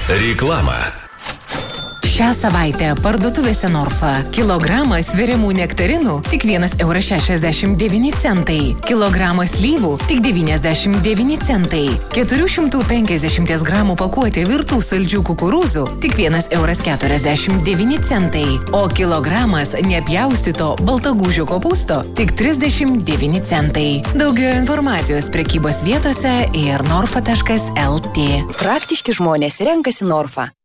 Reklama. Šią savaitę parduotuvėse Norfa. Kilogramas sveriamų nektarinų tik 1,69 €. Kilogramas slyvų tik 99 centai. 450 gramų pakuotė virtų saldžių kukurūzų tik 1,49 €. O kilogramas nepjaustyto baltagūžio kopūsto tik 39 centai. Daugiau informacijos prekybos vietose ir norfa.lt. Praktiški žmonės renkasi Norfa.